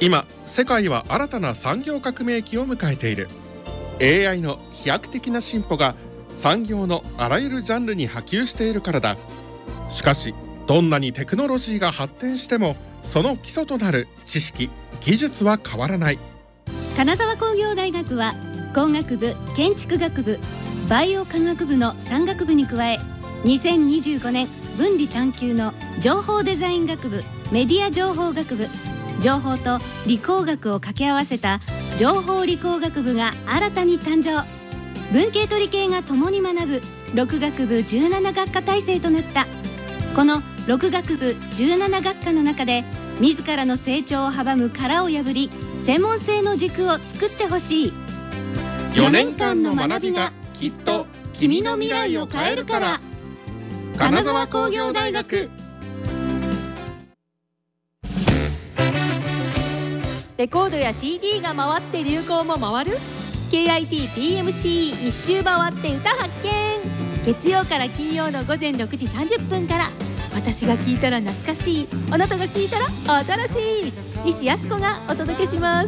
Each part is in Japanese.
今世界は新たな産業革命期を迎えている。 AI の飛躍的な進歩が産業のあらゆるジャンルに波及しているからだ。しかしどんなにテクノロジーが発展してもその基礎となる知識・技術は変わらない。 金沢工業大学は工学部、建築学部、バイオ科学部の3学部に加え、2025年分離探究の情報デザイン学部、メディア情報学部、情報と理工学を掛け合わせた情報理工学部が新たに誕生。文系と理系が共に学ぶ6学部17学科体制となった。この6学部17学科の中で自らの成長を阻む殻を破り、専門性の軸を作ってほしい。 4年間の学びがきっと君の未来を変えるから。金沢工業大学。 レコードや CD が回って流行も回る KIT-PMC 一周回って歌発見。月曜から金曜の午前6時30分から。私が聞いたら懐かしい、あなたが聞いたら新しい、西安子がお届けします。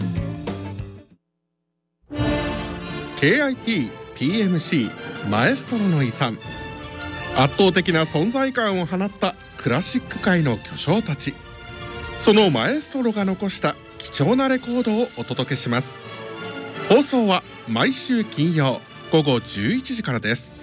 KIT-PMC マエストロの遺産。圧倒的な存在感を放ったクラシック界の巨匠たち、そのマエストロが残した貴重なレコードをお届けします。放送は毎週金曜午後11時からです。